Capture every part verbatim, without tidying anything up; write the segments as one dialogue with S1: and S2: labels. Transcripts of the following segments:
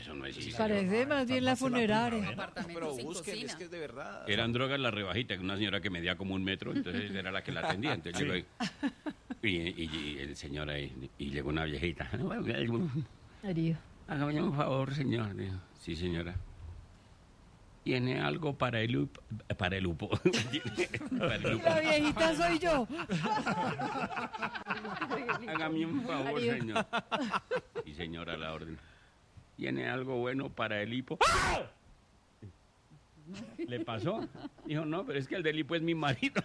S1: eso no existe.
S2: Parece más bien la funeraria.
S3: Pero busquen, es que es de verdad.
S1: Eran drogas la rebajita, una señora que medía como un metro, entonces era la que la atendía. Entonces llegó ahí, y, y, y el señor ahí, y llegó una viejita.
S2: Herido.
S1: Hágame un favor, señor. Dijo, sí, señora. ¿Tiene algo para el lupo? Para el lupo. Para el lupo.
S2: La viejita soy yo.
S1: Hágame un favor, señor. Y señora, a la orden. ¿Tiene algo bueno para el hipo? ¡Ah! ¿Le pasó? Dijo, no, pero es que el del hipo es mi marido.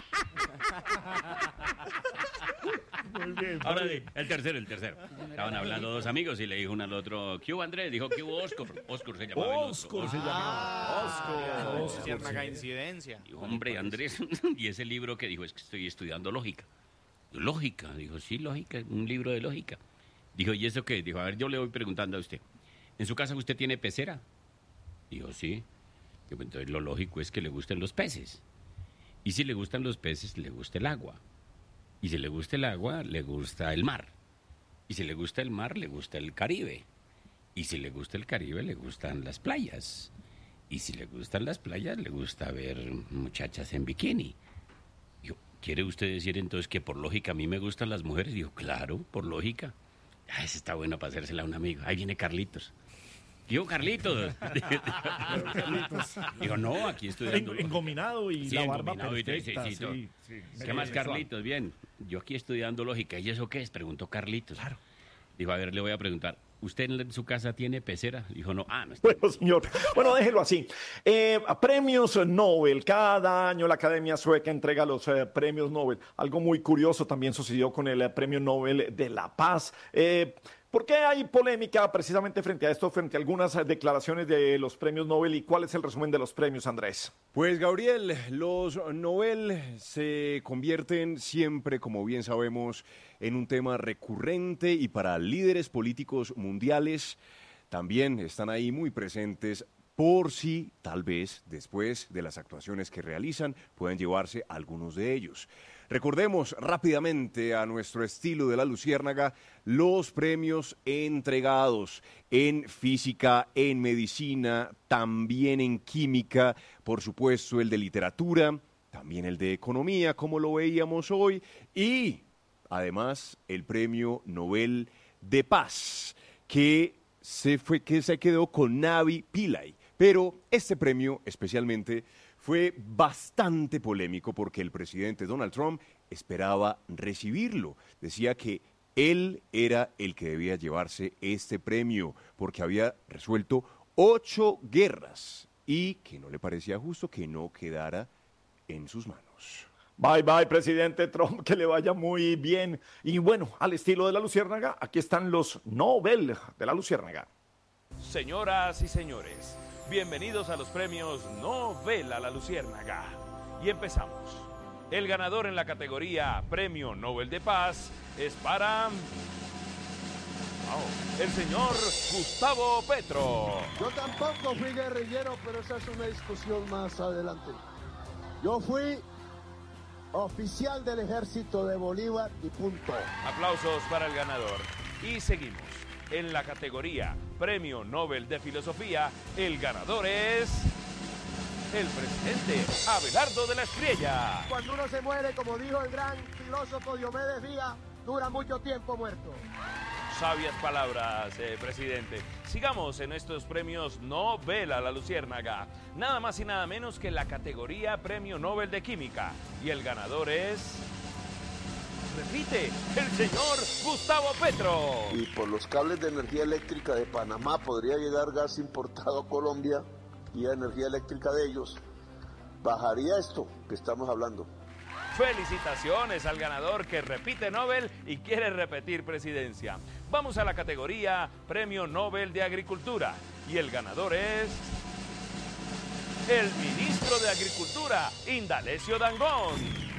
S4: Muy bien.
S1: Ahora el tercero, el tercero. Estaban hablando dos amigos y le dijo uno al otro, ¿qué hubo, Andrés? Dijo, ¿qué hubo, Oscar? Oscar se llamaba.
S4: Oscar se llamaba.
S3: Oscar.
S4: Oscar,
S3: Ciérnaga
S4: sí.
S3: incidencia.
S1: Dijo, hombre, Andrés. Y ese libro que dijo, es que estoy estudiando lógica. Lógica. Dijo, sí, lógica, un libro de lógica. Dijo, ¿y eso qué? Dijo, a ver, yo le voy preguntando a usted. ¿En su casa usted tiene pecera? Dijo, sí. Dijo, entonces lo lógico es que le gusten los peces. Y si le gustan los peces, le gusta el agua. Y si le gusta el agua, le gusta el mar. Y si le gusta el mar, le gusta el Caribe. Y si le gusta el Caribe, le gustan las playas. Y si le gustan las playas, le gusta ver muchachas en bikini. Dijo, ¿quiere usted decir entonces que por lógica a mí me gustan las mujeres? Dijo, claro, por lógica. Ah, esa está bueno para hacérsela a un amigo. Ahí viene Carlitos. Dijo, Carlitos. Dijo, no, aquí estudiando.
S4: En- Engominado y
S1: Sí,
S4: la barba
S1: engominado y todo, sí,
S4: perfecta.
S1: sí, todo.
S4: sí, sí.
S1: ¿Qué más,
S4: Sí,
S1: Carlitos? Bien, yo aquí estudiando lógica. ¿Y eso qué es? Preguntó Carlitos. Claro. Dijo, a ver, le voy a preguntar. ¿Usted en su casa tiene pecera? Dijo, no. Ah, no está.
S4: Bueno, señor. Bueno, déjelo así. Eh, premios Nobel. Cada año la Academia Sueca entrega los eh, premios Nobel. Algo muy curioso también sucedió con el eh, Premio Nobel de la Paz. Eh, ¿Por qué hay polémica precisamente frente a esto, frente a algunas eh, declaraciones de los premios Nobel? ¿Y cuál es el resumen de los premios, Andrés?
S5: Pues Gabriel, los Nobel se convierten siempre, como bien sabemos, en un tema recurrente y para líderes políticos mundiales también están ahí muy presentes por si tal vez después de las actuaciones que realizan pueden llevarse algunos de ellos. Recordemos rápidamente a nuestro estilo de la Luciérnaga los premios entregados en física, en medicina, también en química, por supuesto el de literatura, también el de economía, como lo veíamos hoy, y además el premio Nobel de Paz, que se, fue, que se quedó con Navi Pillay. Pero este premio especialmente fue bastante polémico porque el presidente Donald Trump esperaba recibirlo. Decía que él era el que debía llevarse este premio porque había resuelto ocho guerras y que no le parecía justo que no quedara en sus manos.
S4: Bye, bye, presidente Trump, que le vaya muy bien. Y bueno, al estilo de la Luciérnaga, aquí están los Nobel de la Luciérnaga.
S6: Señoras y señores, bienvenidos a los premios Nobel a la Luciérnaga. Y empezamos. El ganador en la categoría Premio Nobel de Paz es para... Oh, el señor Gustavo Petro.
S7: Yo tampoco fui guerrillero, pero esa es una discusión más adelante. Yo fui oficial del ejército de Bolívar y punto.
S6: Aplausos para el ganador. Y seguimos. En la categoría Premio Nobel de Filosofía, el ganador es... el presidente Abelardo de la Espriella.
S7: Cuando uno se muere, como dijo el gran filósofo Diomedes Díaz, dura mucho tiempo muerto.
S6: Sabias palabras, eh, presidente. Sigamos en estos premios Nobel a la Luciérnaga. Nada más y nada menos que la categoría Premio Nobel de Química. Y el ganador es... repite, el señor Gustavo Petro.
S7: Y por los cables de energía eléctrica de Panamá podría llegar gas importado a Colombia y la energía eléctrica de ellos. Bajaría esto que estamos hablando.
S6: Felicitaciones al ganador que repite Nobel y quiere repetir presidencia. Vamos a la categoría Premio Nobel de Agricultura. Y el ganador es... el ministro de Agricultura, Indalecio Dangond.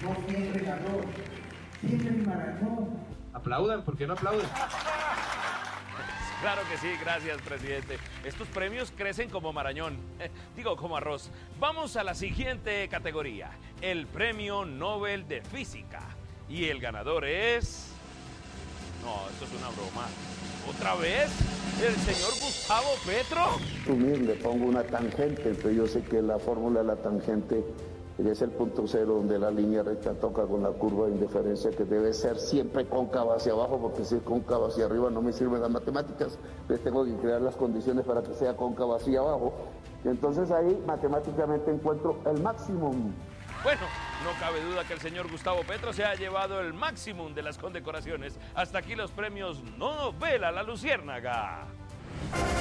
S8: Aplaudan, ¿por qué no aplauden?
S6: Claro que sí, gracias, presidente. Estos premios crecen como marañón, digo como arroz. Vamos a la siguiente categoría, el Premio Nobel de Física. Y el ganador es... no, esto es una broma. ¿Otra vez? del señor Gustavo Petro.
S7: Asumir, le pongo una tangente, pero yo sé que la fórmula de la tangente es el punto cero donde la línea recta toca con la curva de indiferencia, que debe ser siempre cóncava hacia abajo, porque si es cóncava hacia arriba no me sirven las matemáticas. Entonces tengo que crear las condiciones para que sea cóncava hacia abajo. Y entonces ahí matemáticamente encuentro el máximo.
S6: Bueno, no cabe duda que el señor Gustavo Petro se ha llevado el máximo de las condecoraciones. Hasta aquí los premios Nobel a la Luciérnaga.